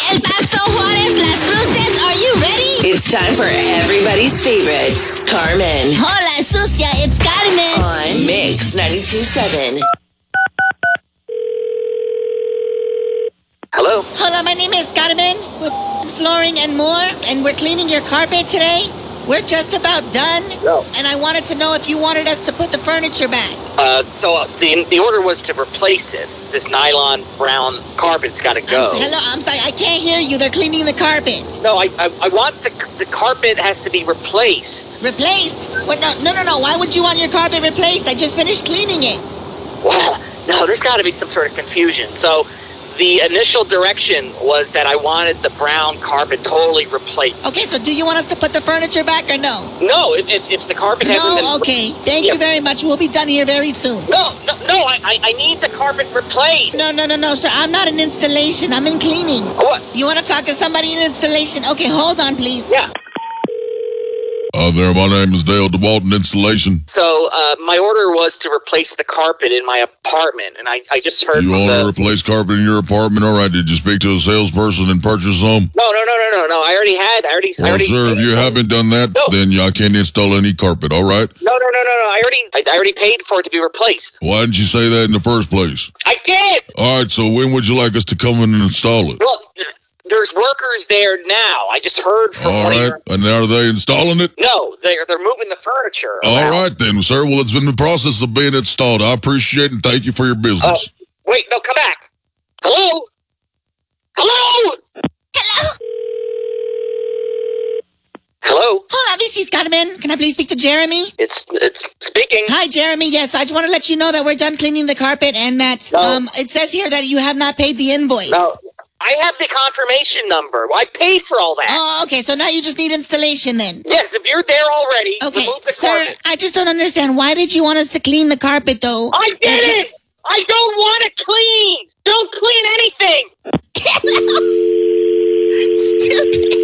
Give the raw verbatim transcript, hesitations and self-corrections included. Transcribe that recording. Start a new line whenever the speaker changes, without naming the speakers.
El Paso, Juarez, Las Cruces, are you ready?
It's time for everybody's favorite, Carmen.
Hola, sucia, it's Carmen.
On Mix ninety-two point seven.
Hello?
Hola, my name is Carmen with Flooring and More, and we're cleaning your carpet today. We're just about done,
No.
and I wanted to know if you wanted us to put the furniture back.
Uh, so uh, the the order was to replace it. This nylon brown carpet's got to go.
I'm, hello, I'm sorry, I can't hear you. They're cleaning the carpet.
No, I, I I want the the carpet has to be replaced.
Replaced? What? No, no, no, no. Why would you want your carpet replaced? I just finished cleaning it.
Well, no, there's got to be some sort of confusion. So the initial direction was that I wanted the brown carpet totally replaced.
Okay, so do you want us to put the furniture back or no?
No, if, if, if the carpet hasn't been...
No, okay. Thank
Yeah.
you very much. We'll be done here very soon.
No, no, no, I, I I need the carpet replaced.
No, no, no, no, sir. I'm not in installation. I'm in cleaning.
What?
You want to talk to somebody in installation? Okay, hold on, please.
Yeah.
Uh, there, my name is Dale DeWalton Installation.
So uh, my order was to replace the carpet in my apartment, and I, I just heard
You
from
want to
the...
replace carpet in your apartment? All right, did you speak to a salesperson and purchase some?
No, no, no, no, no, no. I already had. I already. I
Well,
already
sir, if you haven't done that,
No.
then I can't install any carpet, all right?
No, no, no, no, no. I already. I, I already paid for it to be replaced.
Why didn't you say that in the first place?
I did.
All right, so when would you like us to come in and install it?
Well, there's workers there now. I just heard from
All
one
right,
of your...
and are they installing it?
No, they're they're moving the furniture.
All
around.
right then, sir. Well, it's been in the process of being installed. I appreciate it and thank you for your
Oh,
business.
wait, no, come back. Hello. Hello.
Hello?
Hello.
Hola, this is Carmen. Can I please speak to Jeremy?
It's it's speaking.
Hi, Jeremy. Yes, I just want to let you know that we're done cleaning the carpet and that
No.
um, it says here that you have not paid the invoice.
No, I have the confirmation number. I paid for all that.
Oh, okay. So now you just need installation then.
Yes, if you're there already,
Okay,
remove the
sir,
carpet.
I just don't understand. Why did you want us to clean the carpet, though?
I did it! I don't want to clean! Don't clean anything!